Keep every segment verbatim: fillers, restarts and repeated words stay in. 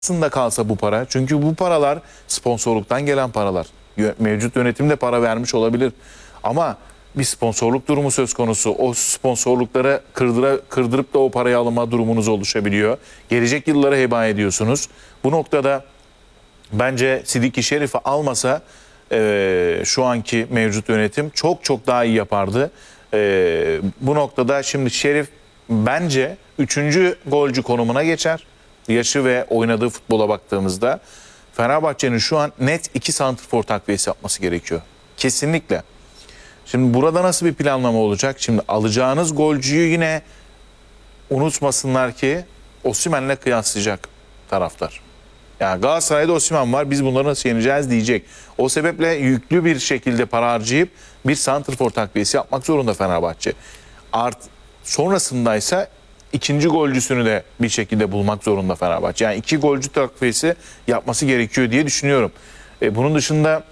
aslında kalsa bu para. Çünkü bu paralar sponsorluktan gelen paralar. Mevcut yönetim de para vermiş olabilir. Ama bir sponsorluk durumu söz konusu. O sponsorluklara kırdıra, kırdırıp da o parayı alma durumunuz oluşabiliyor. Gelecek yıllara heba ediyorsunuz. Bu noktada bence Sidiki Şerif'i almasa e, şu anki mevcut yönetim çok çok daha iyi yapardı. E, bu noktada şimdi Şerif bence üçüncü golcü konumuna geçer. Yaşı ve oynadığı futbola baktığımızda Fenerbahçe'nin şu an net iki santrfor takviyesi yapması gerekiyor. Kesinlikle. Şimdi burada nasıl bir planlama olacak? Şimdi alacağınız golcüyü yine unutmasınlar ki Osimhen'le kıyaslayacak taraftar. Yani Galatasaray'da Osimhen var, biz bunları nasıl yeneceğiz diyecek. O sebeple yüklü bir şekilde para harcayıp bir santrfor takviyesi yapmak zorunda Fenerbahçe. Art sonrasındaysa ikinci golcüsünü de bir şekilde bulmak zorunda Fenerbahçe. Yani iki golcü takviyesi yapması gerekiyor diye düşünüyorum. E, bunun dışında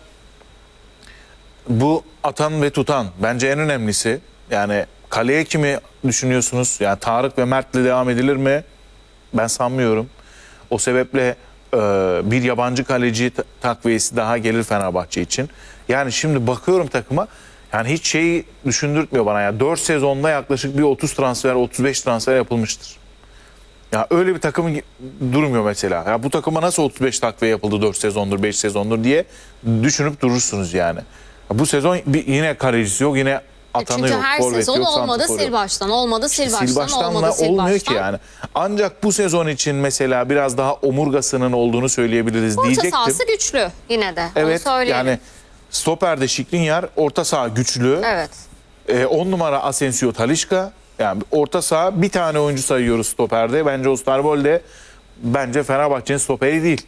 bu atan ve tutan bence en önemlisi. Yani kaleye kimi düşünüyorsunuz? Yani Tarık ve Mert'le devam edilir mi? Ben sanmıyorum. O sebeple e, bir yabancı kaleci takviyesi daha gelir Fenerbahçe için. Yani şimdi bakıyorum takıma, yani hiç şeyi düşündürtmüyor bana ya. dört sezonda yaklaşık bir otuz transfer, otuz beş transfer yapılmıştır. Ya öyle bir takım durmuyor mesela. Ya bu takıma nasıl otuz beş takviye yapıldı dört sezondur, beş sezondur diye düşünüp durursunuz yani. Bu sezon bir, yine kalecisi yok, yine atanı Çünkü yok. her sezon yok, olmadı santrfor sil yok. baştan, olmadı sil baştan, Sil baştanla olmadı sil olmuyor baştan. ki yani. Ancak bu sezon için mesela biraz daha omurgasının olduğunu söyleyebiliriz Orta diyecektim. sahası güçlü yine de. Evet, onu söyleyelim. yani stoperde Skriniar, orta saha güçlü. Evet. E, on numara Asensio, Talisca. Yani orta saha bir tane oyuncu sayıyoruz stoperde. Bence Osterwolde bence Fenerbahçe'nin stoperi değil.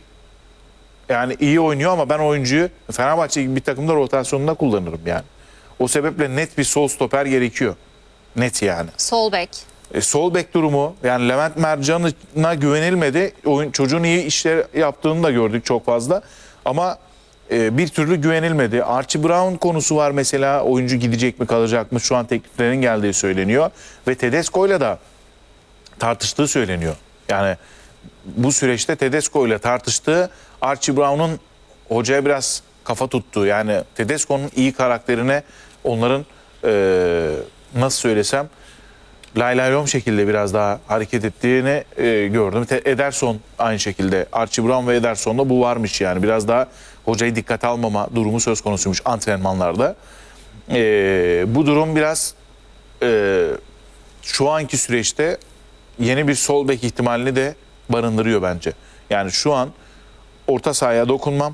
Yani iyi oynuyor ama ben oyuncuyu Fenerbahçe gibi bir takımda rotasyonunda kullanırım yani. O sebeple net bir sol stoper gerekiyor. Net yani. Sol bek. E, sol bek durumu, yani Levent Mercan'a güvenilmedi. Oyun, çocuğun iyi işler yaptığını da gördük çok fazla. Ama e, bir türlü güvenilmedi. Archie Brown konusu var mesela. Oyuncu gidecek mi kalacak mı? Şu an tekliflerin geldiği söyleniyor. Ve Tedesco'yla da tartıştığı söyleniyor. Yani bu süreçte Tedesco'yla tartıştığı, Archie Brown'un hocaya biraz kafa tuttuğu, yani Tedesco'nun iyi karakterine onların e, nasıl söylesem lay lay lom şekilde biraz daha hareket ettiğini e, gördüm. Te Ederson aynı şekilde. Archie Brown ve Ederson'da bu varmış yani. Biraz daha hocayı dikkate almama durumu söz konusuymuş antrenmanlarda. E, bu durum biraz e, şu anki süreçte yeni bir sol bek ihtimalini de barındırıyor bence. Yani şu an orta sahaya dokunmam.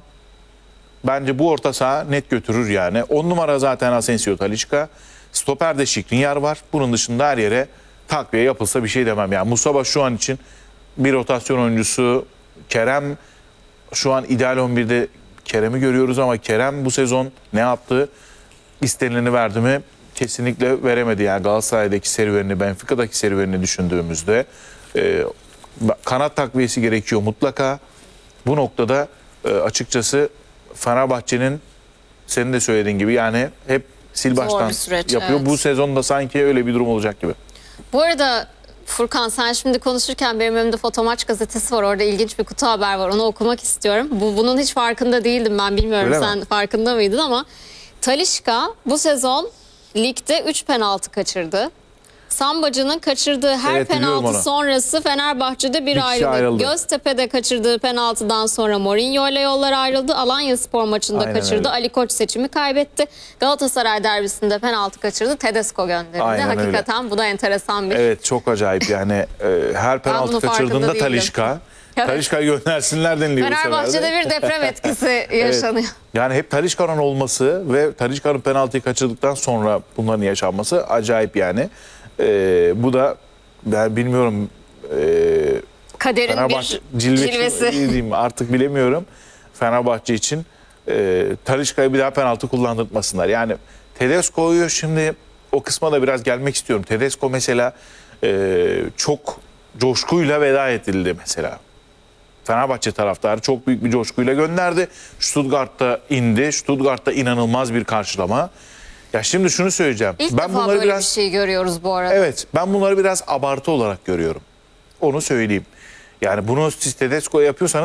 Bence bu orta saha net götürür yani. on numara zaten Asensio, Talisca. Stoperde Skriniar var. Bunun dışında her yere takviye yapılsa bir şey demem. Yani Musaba şu an için bir rotasyon oyuncusu. Kerem şu an ideal on birde Kerem'i görüyoruz ama Kerem bu sezon ne yaptı? İstenileni verdi mi? Kesinlikle veremedi. Yani Galatasaray'daki serüvenini, Benfica'daki serüvenini düşündüğümüzde e, kanat takviyesi gerekiyor mutlaka. Bu noktada e, açıkçası Fenerbahçe'nin senin de söylediğin gibi yani hep sil baştan süreç, yapıyor. evet. Bu sezonda sanki öyle bir durum olacak gibi. Bu arada Furkan, sen şimdi konuşurken benim önümde Fotomaç gazetesi var. Orada ilginç bir kutu haber var. Onu okumak istiyorum. Bu, bunun hiç farkında değildim ben. Bilmiyorum Öyle sen mi? farkında mıydın ama Talisca bu sezon ligde üç penaltı kaçırdı. Sambacı'nın kaçırdığı her Evet, biliyorum penaltı onu. sonrası Fenerbahçe'de bir, Bir kişi ayrılık. ayrıldı. Göztepe'de kaçırdığı penaltıdan sonra Mourinho ile yollar ayrıldı. Alanyaspor maçında Aynen kaçırdı. öyle. Ali Koç seçimi kaybetti. Galatasaray derbisinde penaltı kaçırdı. Tedesco gönderildi. Aynen öyle. Hakikaten bu da enteresan bir. Evet, çok acayip yani. E, her penaltı bunun farkında kaçırdığında değildim. Talisca. Evet. Talisca'yı göndersinler deniliyor bu Fenerbahçe'de seferde. bir deprem etkisi yaşanıyor. Evet. Yani hep Talisca'nın olması ve Talisca'nın penaltıyı kaçırdıktan sonra bunların yaşanması acayip yani. Ee, bu da ben bilmiyorum e, Kaderin Fenerbahçe bir cilvesi, cilvesi. diyeyim artık bilemiyorum. Fenerbahçe için e, Talisca'ya bir daha penaltı kullandırtmasınlar. Yani Tedesco'yu şimdi o kısma da biraz gelmek istiyorum. Tedesco mesela e, çok coşkuyla veda edildi mesela. Fenerbahçe taraftarı çok büyük bir coşkuyla gönderdi. Stuttgart'ta indi. Stuttgart'ta inanılmaz bir karşılama. Ya şimdi şunu söyleyeceğim. İlk ben defa bunları böyle biraz bir şey görüyoruz bu arada. Evet, ben bunları biraz abartı olarak görüyorum. Onu söyleyeyim. Yani bunu siz Tedesco yapıyorsanız